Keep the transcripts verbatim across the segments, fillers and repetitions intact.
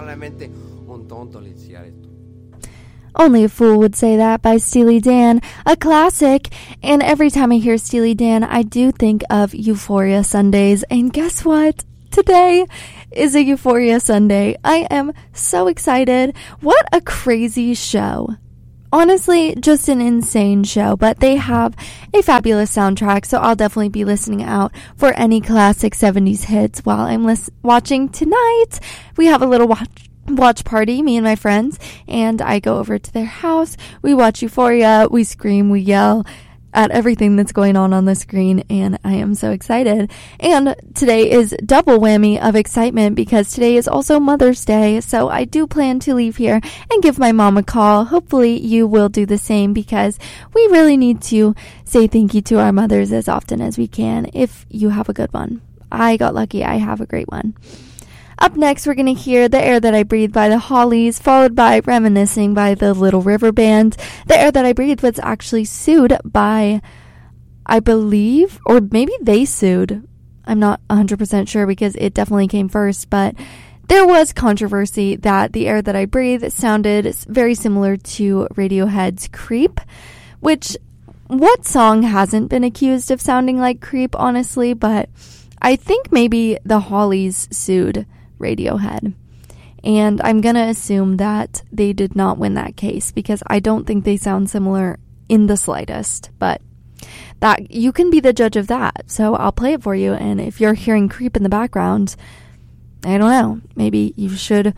veramente un tonto liziare tu. Only a Fool Would Say That by Steely Dan, a classic. And every time I hear Steely Dan, I do think of Euphoria Sundays. And guess what? Today is a Euphoria Sunday. I am so excited. What a crazy show. Honestly, just an insane show, but they have a fabulous soundtrack, so I'll definitely be listening out for any classic seventies hits while I'm lis- watching tonight. We have a little watch watch party, me and my friends, and I go over to their house. We watch Euphoria, we scream, we yell at everything that's going on on the screen, and I am so excited. And today is double whammy of excitement because today is also Mother's Day, so I do plan to leave here and give my mom a call. Hopefully you will do the same because we really need to say thank you to our mothers as often as we can if you have a good one. I got lucky. I have a great one. Up next, we're going to hear The Air That I Breathe by the Hollies, followed by Reminiscing by the Little River Band. The Air That I Breathe was actually sued by, I believe, or maybe they sued. I'm not one hundred percent sure because it definitely came first, but there was controversy that The Air That I Breathe sounded very similar to Radiohead's Creep, which, what song hasn't been accused of sounding like Creep, honestly, but I think maybe the Hollies sued Radiohead. And I'm going to assume that they did not win that case because I don't think they sound similar in the slightest. But that you can be the judge of that. So I'll play it for you. And if you're hearing Creep in the background, I don't know, maybe you should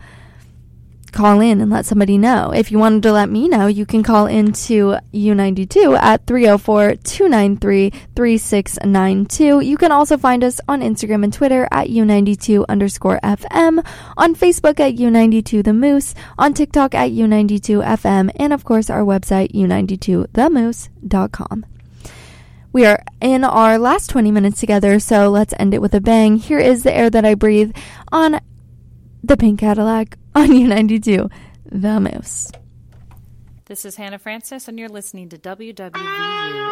call in and let somebody know. If you wanted to let me know, you can call into U ninety-two at three oh four, two nine three, three six nine two. You can also find us on Instagram and Twitter at U ninety-two underscore FM, on Facebook at U ninety-two The Moose, on TikTok at U ninety-two F M, and of course our website U ninety-two the moose dot com. We are in our last twenty minutes together, so let's end it with a bang. Here is The Air That I Breathe on the Pink Cadillac on U ninety-two, The Moose. This is Hannah Francis, and you're listening to W W V U